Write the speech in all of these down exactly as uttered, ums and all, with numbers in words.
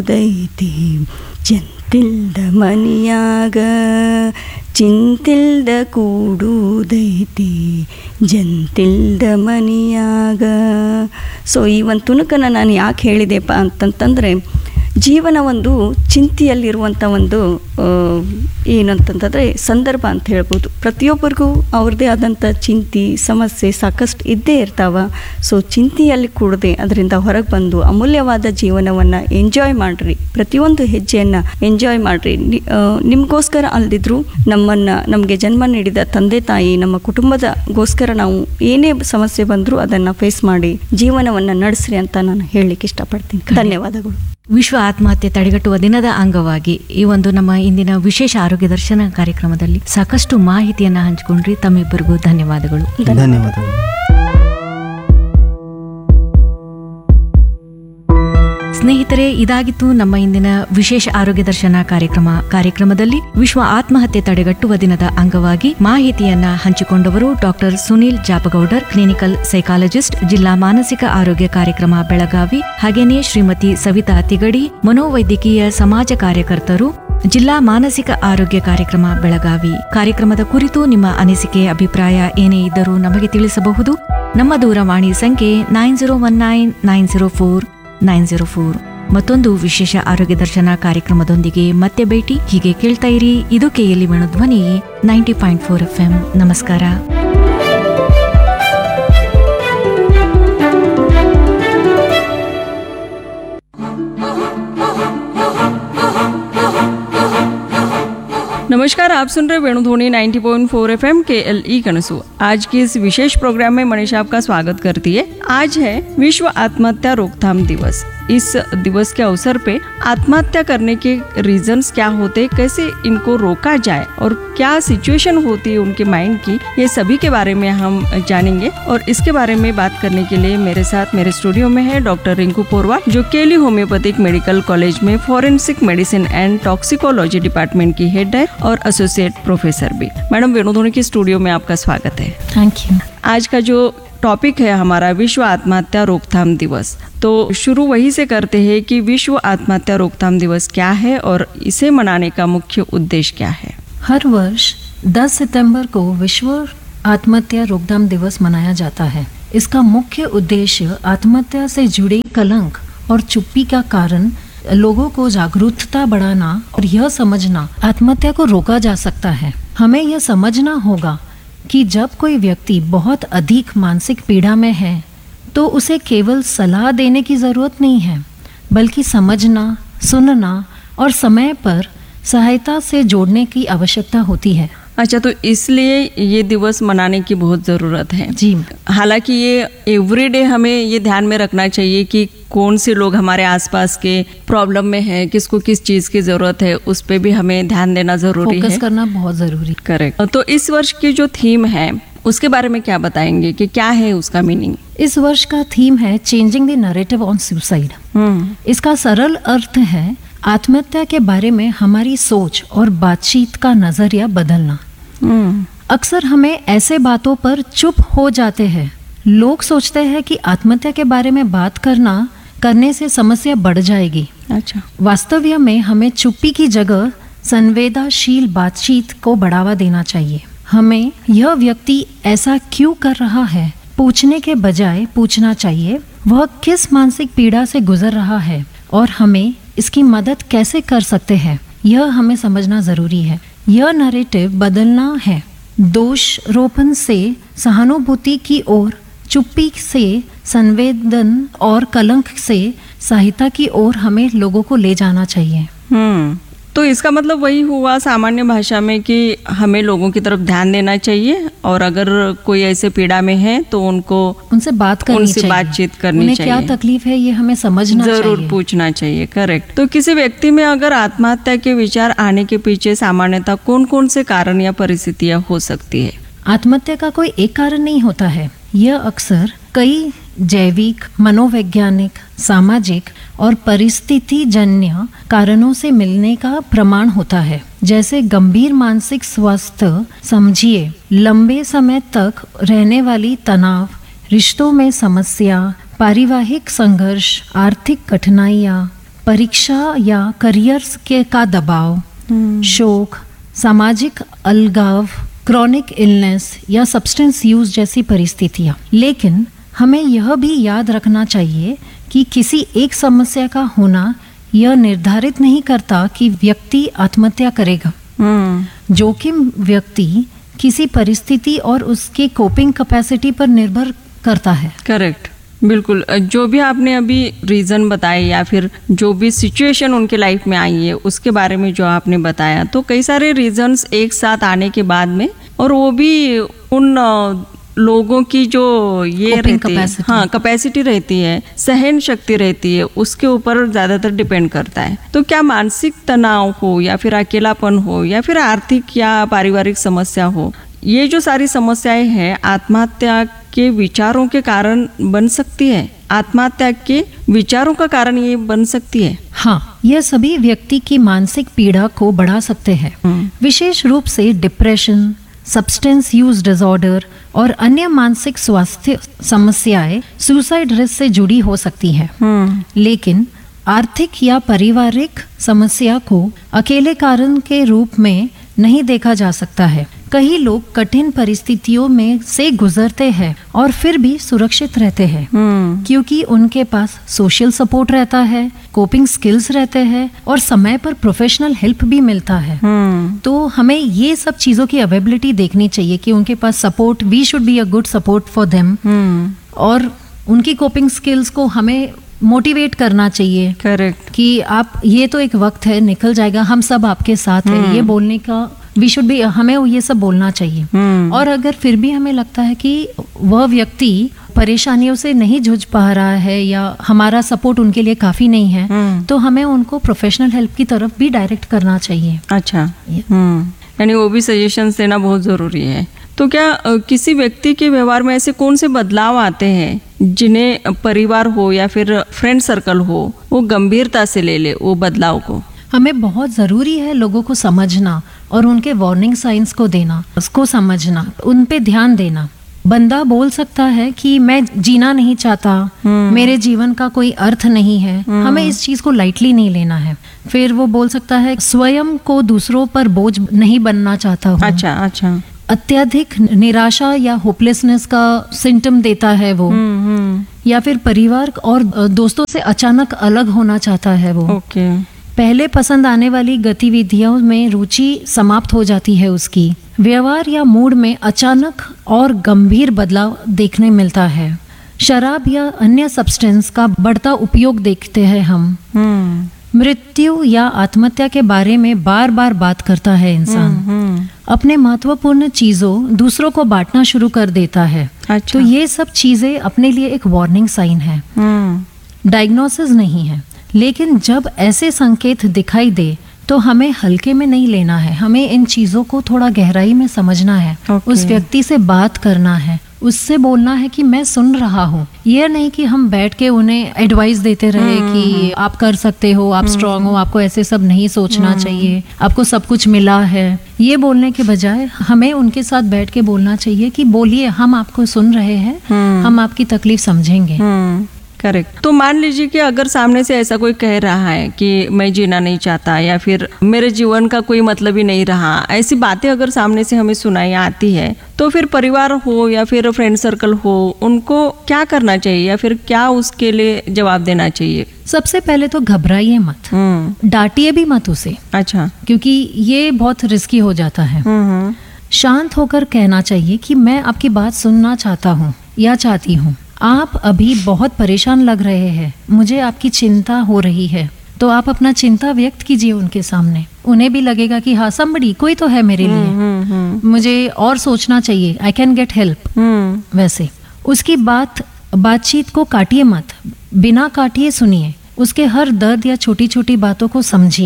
ದೈತಿ ಜಂತಿಲ್ದ ಮನಿಯಾಗ ಚಿಂತಿಲ್ದ ಕೂಡುದೈತಿ ಜಂತಿಲ್ದ ಮನಿಯಾಗ. So ಈ ಒಂದು ತುಣುಕನ್ನು ನಾನು ಯಾಕೆ ಹೇಳಿದೆಪ್ಪ ಅಂತಂತಂದರೆ, ಜೀವನ ಒಂದು ಚಿಂತೆಯಲ್ಲಿರುವಂಥ ಒಂದು ಏನಂತಂತಂದರೆ ಸಂದರ್ಭ ಅಂತ ಹೇಳ್ಬೋದು. ಪ್ರತಿಯೊಬ್ಬರಿಗೂ ಅವ್ರದ್ದೇ ಆದಂಥ ಚಿಂತೆ ಸಮಸ್ಯೆ ಸಾಕಷ್ಟು ಇದ್ದೇ ಇರ್ತಾವೆ. ಸೊ ಚಿಂತೆಯಲ್ಲಿ ಕೂಡದೆ ಅದರಿಂದ ಹೊರಗೆ ಬಂದು ಅಮೂಲ್ಯವಾದ ಜೀವನವನ್ನು ಎಂಜಾಯ್ ಮಾಡಿರಿ. ಪ್ರತಿಯೊಂದು ಹೆಜ್ಜೆಯನ್ನು ಎಂಜಾಯ್ ಮಾಡಿರಿ. ನಿಮಗೋಸ್ಕರ ಅಲ್ದಿದ್ರು ನಮ್ಮನ್ನು ನಮಗೆ ಜನ್ಮ ನೀಡಿದ ತಂದೆ ತಾಯಿ ನಮ್ಮ ಕುಟುಂಬದಗೋಸ್ಕರ ನಾವು ಏನೇ ಸಮಸ್ಯೆ ಬಂದರೂ ಅದನ್ನು ಫೇಸ್ ಮಾಡಿ ಜೀವನವನ್ನು ನಡೆಸ್ರಿ ಅಂತ ನಾನು ಹೇಳಲಿಕ್ಕೆ ಇಷ್ಟಪಡ್ತೀನಿ. ಧನ್ಯವಾದಗಳು. ವಿಶ್ವ ಆತ್ಮಹತ್ಯೆ ತಡೆಗಟ್ಟುವ ದಿನದ ಅಂಗವಾಗಿ ಈ ಒಂದು ನಮ್ಮ ಇಂದಿನ ವಿಶೇಷ ಆರೋಗ್ಯ ದರ್ಶನ ಕಾರ್ಯಕ್ರಮದಲ್ಲಿ ಸಾಕಷ್ಟು ಮಾಹಿತಿಯನ್ನು ಹಂಚಿಕೊಂಡ್ರಿ. ತಮ್ಮಿಬ್ಬರಿಗೂ ಧನ್ಯವಾದಗಳು. ಧನ್ಯವಾದಗಳು. ಸ್ನೇಹಿತರೆ, ಇದಾಗಿತ್ತು ನಮ್ಮ ಇಂದಿನ ವಿಶೇಷ ಆರೋಗ್ಯ ದರ್ಶನ ಕಾರ್ಯಕ್ರಮ. ಕಾರ್ಯಕ್ರಮದಲ್ಲಿ ವಿಶ್ವ ಆತ್ಮಹತ್ಯೆ ತಡೆಗಟ್ಟುವ ದಿನದ ಅಂಗವಾಗಿ ಮಾಹಿತಿಯನ್ನ ಹಂಚಿಕೊಂಡವರು ಡಾಕ್ಟರ್ ಸುನೀಲ್ ಜಾಪಗೌಡರ್, ಕ್ಲಿನಿಕಲ್ ಸೈಕಾಲಜಿಸ್ಟ್, ಜಿಲ್ಲಾ ಮಾನಸಿಕ ಆರೋಗ್ಯ ಕಾರ್ಯಕ್ರಮ ಬೆಳಗಾವಿ. ಹಾಗೇನೇ ಶ್ರೀಮತಿ ಸವಿತಾ ತಿಗಡಿ, ಮನೋವೈದ್ಯಕೀಯ ಸಮಾಜ ಕಾರ್ಯಕರ್ತರು, ಜಿಲ್ಲಾ ಮಾನಸಿಕ ಆರೋಗ್ಯ ಕಾರ್ಯಕ್ರಮ ಬೆಳಗಾವಿ. ಕಾರ್ಯಕ್ರಮದ ಕುರಿತು ನಿಮ್ಮ ಅನಿಸಿಕೆ ಅಭಿಪ್ರಾಯ ಏನೇ ಇದ್ದರೂ ನಮಗೆ ತಿಳಿಸಬಹುದು. ನಮ್ಮ ದೂರವಾಣಿ ಸಂಖ್ಯೆ nine zero one nine nine zero four nine zero four. ಮತ್ತೊಂದು ವಿಶೇಷ ಆರೋಗ್ಯ ದರ್ಶನ ಕಾರ್ಯಕ್ರಮದೊಂದಿಗೆ ಮತ್ತೆ ಭೇಟಿ. ಹೀಗೆ ಕೇಳ್ತಾ ಇರಿ. ಇದು KLE Venudhwani ninety point four F M. ನಮಸ್ಕಾರ. नमस्कार, आप सुन रहे वेणुध्वनि ninety point four F M के एल ई कनसू। आज के इस विशेष प्रोग्राम में मनीषा आपका स्वागत करती है। आज है विश्व आत्महत्या रोकथाम दिवस। इस दिवस के अवसर पे आत्महत्या करने के रीजंस क्या होते, कैसे इनको रोका जाए और क्या सिचुएशन होती है उनके माइंड की, ये सभी के बारे में हम जानेंगे। और इसके बारे में बात करने के लिए मेरे साथ मेरे स्टूडियो में है डॉक्टर रिंकू पोरवा, जो केली होम्योपैथिक मेडिकल कॉलेज में forensic medicine and toxicology department की हेड है और एसोसिएट प्रोफेसर भी। मैडम, वेणुध्वनि के स्टूडियो में आपका स्वागत है। Thank you. आज का जो टॉपिक है हमारा विश्व आत्महत्या रोकथाम दिवस, तो शुरू वही से करते हैं कि विश्व आत्महत्या रोकथाम दिवस क्या है और इसे मनाने का मुख्य उद्देश्य क्या है। हर वर्ष दस सितंबर को विश्व आत्महत्या रोकथाम दिवस मनाया जाता है। इसका मुख्य उद्देश्य आत्महत्या से जुड़े कलंक और चुप्पी का कारण लोगों को जागरूकता बढ़ाना और यह समझना आत्महत्या को रोका जा सकता है। हमें यह समझना होगा कि जब कोई व्यक्ति बहुत अधिक मानसिक पीड़ा में है तो उसे केवल सलाह देने की ज़रूरत नहीं है, बल्कि समझना, सुनना और समय पर सहायता से जोड़ने की आवश्यकता होती है। अच्छा, तो इसलिए ये दिवस मनाने की बहुत ज़रूरत है जी। हालांकि ये एवरीडे हमें ये ध्यान में रखना चाहिए कि कौन से लोग हमारे आसपास के प्रॉब्लम में हैं, किसको किस चीज़ की ज़रूरत है, उस पे भी हमें ध्यान देना ज़रूरी है, फोकस करना बहुत ज़रूरी। करेक्ट। तो इस वर्ष की जो थीम है उसके बारे में क्या बताएंगे कि क्या है उसका मीनिंग? इस वर्ष का थीम है changing the narrative on suicide. इसका सरल अर्थ है आत्महत्या के बारे में हमारी सोच और बातचीत का नजरिया बदलना। अक्सर हमें ऐसे बातों पर चुप हो जाते हैं। लोग सोचते हैं कि आत्महत्या के बारे में बात करना करने से समस्या बढ़ जाएगी। अच्छा, वास्तव में हमें चुप्पी की जगह संवेदनशील बातचीत को बढ़ावा देना चाहिए। हमें यह व्यक्ति ऐसा क्यों कर रहा है पूछने के बजाय पूछना चाहिए वह किस मानसिक पीड़ा से गुजर रहा है और हमें इसकी मदद कैसे कर सकते हैं, यह हमें समझना जरूरी है। यह नैरेटिव बदलना है। दोष रोपण से सहानुभूति की ओर, चुप्पी से संवेदन और कलंक से सहायता की ओर हमें लोगों को ले जाना चाहिए। हम्म तो इसका मतलब वही हुआ सामान्य भाषा में कि हमें लोगों की तरफ ध्यान देना चाहिए और अगर कोई ऐसे पीड़ा में है तो उनको उनसे बात करनी उनसे चाहिए, बातचीत करनी उन्हें चाहिए, क्या तकलीफ है ये हमें समझना जरूर चाहिए, पूछना चाहिए। करेक्ट। तो किसी व्यक्ति में अगर आत्महत्या के विचार आने के पीछे सामान्यतः कौन कौन से कारण या परिस्थितियां हो सकती है? आत्महत्या का कोई एक कारण नहीं होता है। यह अक्सर कई जैविक, मनोवैज्ञानिक, सामाजिक और परिस्थितिजन्य कारणों से मिलने का प्रमाण होता है। जैसे गंभीर मानसिक स्वास्थ्य, समझिए लंबे समय तक रहने वाली तनाव, रिश्तों में समस्या, पारिवारिक संघर्ष, आर्थिक कठिनाइयाँ, परीक्षा या करियर्स के का दबाव, शोक, सामाजिक अलगाव, क्रॉनिक इलनेस या सब्सटेंस यूज जैसी परिस्थितियाँ। लेकिन हमें यह भी याद रखना चाहिए कि किसी एक समस्या का होना यह निर्धारित नहीं करता कि व्यक्ति आत्महत्या करेगा। जोखिम व्यक्ति किसी परिस्थिति और उसके कोपिंग कैपेसिटी पर निर्भर करता है। करेक्ट, बिल्कुल। जो भी आपने अभी रीज़न बताए या फिर जो भी सिचुएशन उनके लाइफ में आई है उसके बारे में जो आपने बताया, तो कई सारे रीजंस एक साथ आने के बाद में, और वो भी उन लोगों की जो ये Coping रहती है, capacity। हाँ कैपेसिटी रहती है, सहन शक्ति रहती है, उसके ऊपर ज़्यादातर डिपेंड करता है। तो क्या मानसिक तनाव हो या फिर अकेलापन हो या फिर आर्थिक या पारिवारिक समस्या हो, ये जो सारी समस्याएं हैं आत्महत्या के विचारों के कारण बन सकती है? आत्महत्या के विचारों का कारण ये बन सकती है? हाँ, यह सभी व्यक्ति की मानसिक पीड़ा को बढ़ा सकते हैं। विशेष रूप से डिप्रेशन, सब्सटेंस यूज डिसऑर्डर और अन्य मानसिक स्वास्थ्य समस्याएं सुसाइड रिस्क से जुड़ी हो सकती हैं। लेकिन आर्थिक या पारिवारिक समस्या को अकेले कारण के रूप में नहीं देखा जा सकता है। कई लोग कठिन परिस्थितियों में से गुजरते हैं और फिर भी सुरक्षित रहते हैं, क्योंकि उनके पास सोशल सपोर्ट रहता है, कोपिंग स्किल्स रहते हैं और समय पर प्रोफेशनल हेल्प भी मिलता है। तो हमें ये सब चीजों की अवेलेबिलिटी देखनी चाहिए कि उनके पास support, we should be a good support for them, और उनकी कोपिंग स्किल्स को हमें मोटिवेट करना चाहिए। करेक्ट, कि आप, ये तो एक वक्त है, निकल जाएगा, हम सब आपके साथ हैं, ये बोलने का वी शुड बी, हमें ये सब बोलना चाहिए। और अगर फिर भी हमें लगता है कि वह व्यक्ति परेशानियों से नहीं जूझ पा रहा है या हमारा सपोर्ट उनके लिए काफी नहीं है, तो हमें उनको प्रोफेशनल हेल्प की तरफ भी डायरेक्ट करना चाहिए। अच्छा, हम्म यानी वो भी सजेशंस देना बहुत ज़रूरी है। तो क्या अ, किसी व्यक्ति के व्यवहार में ऐसे कौन से बदलाव आते हैं जिन्हें परिवार हो या फिर फ्रेंड सर्कल हो वो गंभीरता से ले ले वो बदलाव को? हमें बहुत ज़रूरी है लोगों को समझना और उनके वार्निंग साइंस को देना, उसको समझना, उन पे ध्यान देना। बंदा बोल सकता है कि मैं जीना नहीं चाहता, मेरे जीवन का कोई अर्थ नहीं है, हमें इस चीज को लाइटली नहीं लेना है। फिर वो बोल सकता है स्वयं को दूसरों पर बोझ नहीं बनना चाहता हूँ। अच्छा अच्छा, अत्यधिक निराशा या होपलेसनेस का सिम्टम देता है वो, या फिर परिवार और दोस्तों से अचानक अलग होना चाहता है वो। ओके, पहले पसंद आने वाली गतिविधियों में रुचि समाप्त हो जाती है उसकी। व्यवहार या मूड में अचानक और गंभीर बदलाव देखने मिलता है। शराब या अन्य सब्सटेंस का बढ़ता उपयोग देखते हैं हम। मृत्यु या आत्महत्या के बारे में बार बार बात करता है इंसान। अपने महत्वपूर्ण चीजों दूसरों को बांटना शुरू कर देता है। अच्छा। तो ये सब चीजें अपने लिए एक वार्निंग साइन है, डायग्नोसिस नहीं है। लेकिन जब ऐसे संकेत दिखाई दे तो हमें हल्के में नहीं लेना है, हमें इन चीजों को थोड़ा गहराई में समझना है। Okay. उस व्यक्ति से बात करना है, उससे बोलना है कि मैं सुन रहा हूँ। यह नहीं कि हम बैठ के उन्हें एडवाइस देते रहे कि आप कर सकते हो, आप स्ट्रांग हो, आपको ऐसे सब नहीं सोचना चाहिए, आपको सब कुछ मिला है। ये बोलने के बजाय हमें उनके साथ बैठ के बोलना चाहिए कि बोलिए, हम आपको सुन रहे हैं, हम आपकी तकलीफ समझेंगे। करेक्ट। तो मान लीजिए कि अगर सामने से ऐसा कोई कह रहा है कि मैं जीना नहीं चाहता या फिर मेरे जीवन का कोई मतलब ही नहीं रहा, ऐसी बातें अगर सामने से हमें सुनाई आती है, तो फिर परिवार हो या फिर फ्रेंड सर्कल हो, उनको क्या करना चाहिए या फिर क्या उसके लिए जवाब देना चाहिए? सबसे पहले तो घबराइए मत, डांटिए भी मत उसे। अच्छा। क्योंकि ये बहुत रिस्की हो जाता है। शांत होकर कहना चाहिए कि मैं आपकी बात सुनना चाहता हूँ या चाहती हूँ, आप अभी बहुत परेशान लग रहे हैं, मुझे आपकी चिंता हो रही है। तो आप अपना चिंता व्यक्त कीजिए उनके सामने, उन्हें भी लगेगा कि हाँ, somebody, कोई तो है मेरे लिए, मुझे और सोचना चाहिए, आई कैन गेट हेल्प। वैसे उसकी बात बातचीत को काटिए मत, बिना काटिए सुनिए, उसके हर दर्द या छोटी छोटी बातों को समझिए।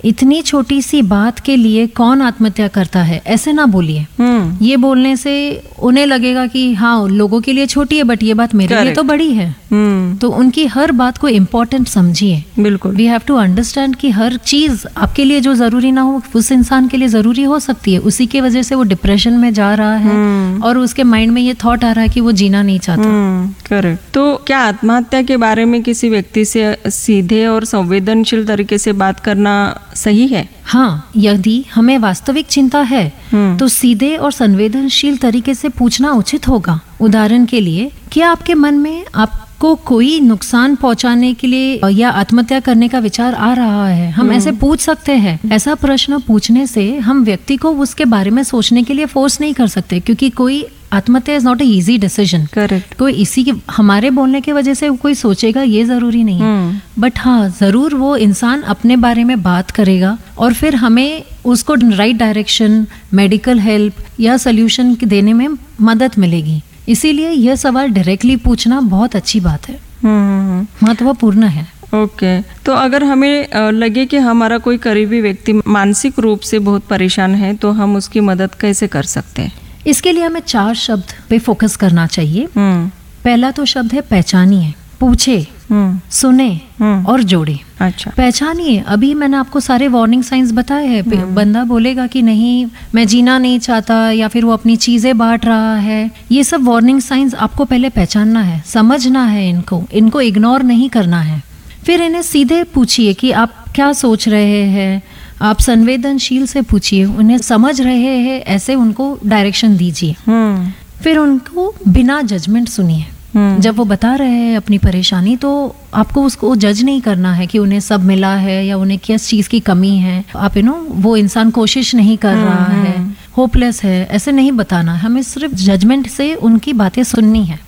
इतनी छोटी सी बात के लिए कौन आत्महत्या करता है, ऐसे ना बोलिए। हम्म ये बोलने से उन्हें लगेगा कि हाँ लोगों के लिए छोटी है बट ये बात मेरे लिए Correct. तो बड़ी है। हम्म तो उनकी हर बात को इम्पोर्टेंट समझिए। बिल्कुल। वी हैव टू अंडरस्टैंड कि हर चीज आपके लिए जो जरूरी ना हो उस इंसान के लिए जरूरी हो सकती है। उसी की वजह से वो डिप्रेशन में जा रहा है और उसके माइंड में ये थॉट आ रहा है कि वो जीना नहीं चाहता। करेक्ट। तो क्या आत्महत्या के बारे में किसी व्यक्ति से सीधे और संवेदनशील तरीके से बात करना सही है? हाँ, यदि हमें वास्तविक चिंता है तो सीधे और संवेदनशील तरीके से पूछना उचित होगा। उदाहरण के लिए, क्या आपके मन में आपको कोई नुकसान पहुंचाने के लिए या आत्महत्या करने का विचार आ रहा है? हम ऐसे पूछ सकते हैं। ऐसा प्रश्न पूछने से हम व्यक्ति को उसके बारे में सोचने के लिए फोर्स नहीं कर सकते, क्योंकि कोई आत्महत्या is not a easy decision. Correct. कोई इसी के हमारे बोलने की वजह से कोई सोचेगा ये जरूरी नहीं है, बट हाँ जरूर वो इंसान अपने बारे में बात करेगा और फिर हमें उसको राइट डायरेक्शन, मेडिकल हेल्प या सोल्यूशन देने में मदद मिलेगी। इसीलिए यह सवाल डायरेक्टली पूछना बहुत अच्छी बात है, महत्वपूर्ण है। Okay okay. तो अगर हमें अ, लगे कि हमारा कोई करीबी व्यक्ति मानसिक रूप से बहुत परेशान है तो हम उसकी मदद कैसे कर सकते हैं? इसके लिए हमें चार शब्द पे फोकस करना चाहिए। हम्म पहला तो शब्द है पहचानिए, पूछे, हम्म सुने हम्म। और जोड़े। अच्छा। पहचानिए, अभी मैंने आपको सारे वार्निंग साइंस बताए हैं। बंदा बोलेगा कि नहीं मैं जीना नहीं चाहता, या फिर वो अपनी चीजें बांट रहा है। ये सब वार्निंग साइंस आपको पहले पहचानना है, समझना है, इनको इनको इग्नोर नहीं करना है। फिर इन्हें सीधे पूछिए कि आप क्या सोच रहे हैं। आप संवेदनशील से पूछिए, उन्हें समझ रहे हैं ऐसे उनको डायरेक्शन दीजिए। हम्म फिर उनको बिना जजमेंट सुनिए। जब वो बता रहे हैं अपनी परेशानी तो आपको उसको जज नहीं करना है कि उन्हें सब मिला है या उन्हें किस चीज की कमी है। आप यू नो वो इंसान कोशिश नहीं कर रहा है, होपलेस है, ऐसे नहीं बताना। हमें सिर्फ जजमेंट से उनकी बातें सुननी है।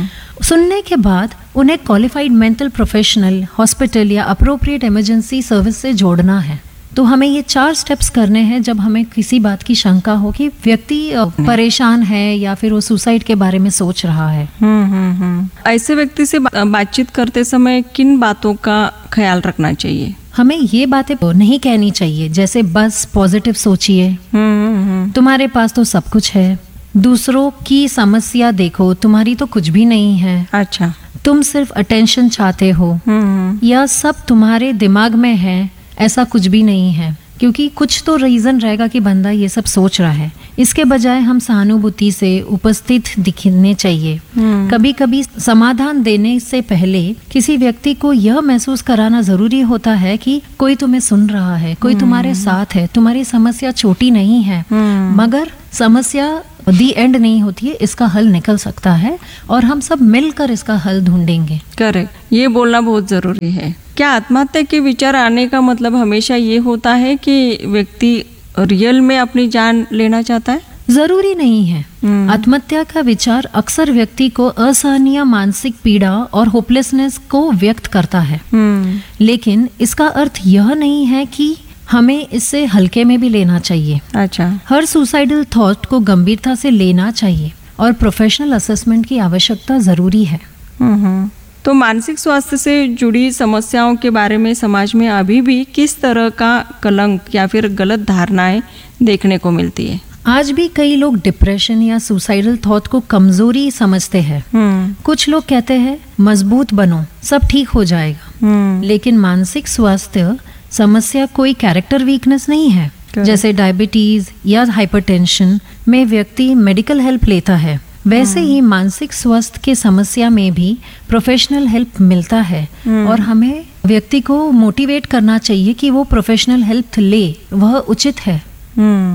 सुनने के बाद उन्हें क्वालिफाइड मेंटल प्रोफेशनल, हॉस्पिटल या अप्रोप्रिएट इमरजेंसी सर्विस से जोड़ना है। तो हमें ये चार स्टेप्स करने हैं जब हमें किसी बात की शंका हो कि व्यक्ति परेशान है या फिर वो सुसाइड के बारे में सोच रहा है। हम्म हम्म हम्म। ऐसे व्यक्ति से बा- बातचीत करते समय किन बातों का ख्याल रखना चाहिए? हमें ये बातें नहीं कहनी चाहिए, जैसे बस पॉजिटिव सोचिए, हम्म हम्म तुम्हारे पास तो सब कुछ है, दूसरों की समस्या देखो, तुम्हारी तो कुछ भी नहीं है, अच्छा। तुम सिर्फ अटेंशन चाहते हो, हम्म या सब तुम्हारे दिमाग में है, ऐसा कुछ भी नहीं है। क्योंकि कुछ तो रीजन रहेगा कि बंदा ये सब सोच रहा है। इसके बजाय हम सहानुभूति से उपस्थित दिखने चाहिए। कभी कभी समाधान देने से पहले किसी व्यक्ति को यह महसूस कराना जरूरी होता है कि कोई तुम्हें सुन रहा है, कोई तुम्हारे साथ है, तुम्हारी समस्या छोटी नहीं है, मगर समस्या दी एंड नहीं होती है, इसका हल निकल सकता है और हम सब मिलकर इसका हल ढूंढेंगे। करेक्ट। ये बोलना बहुत जरूरी है। क्या आत्महत्या के विचार आने का मतलब हमेशा ये होता है कि व्यक्ति रियल में अपनी जान लेना चाहता है? जरूरी नहीं है। आत्महत्या का विचार अक्सर व्यक्ति को असहनीय मानसिक पीड़ा और होपलेसनेस को व्यक्त करता है, लेकिन इसका अर्थ यह नहीं है कि हमें इससे हल्के में भी लेना चाहिए। अच्छा। हर सुसाइडल थॉट को गंभीरता से लेना चाहिए और प्रोफेशनल असेसमेंट की आवश्यकता जरूरी है। हम्म तो मानसिक स्वास्थ्य से जुड़ी समस्याओं के बारे में समाज में अभी भी किस तरह का कलंक या फिर गलत धारणाएं देखने को मिलती है? आज भी कई लोग डिप्रेशन या सुसाइडल थॉट को कमजोरी समझते हैं। कुछ लोग कहते हैं मजबूत बनो, सब ठीक हो जाएगा, लेकिन मानसिक स्वास्थ्य समस्या कोई कैरेक्टर वीकनेस नहीं है। जैसे डायबिटीज या हाइपरटेंशन में व्यक्ति मेडिकल हेल्प लेता है, वैसे ही मानसिक स्वास्थ्य के समस्या में भी प्रोफेशनल हेल्प मिलता है और हमें व्यक्ति को मोटिवेट करना चाहिए कि वो प्रोफेशनल हेल्प ले, वह उचित है।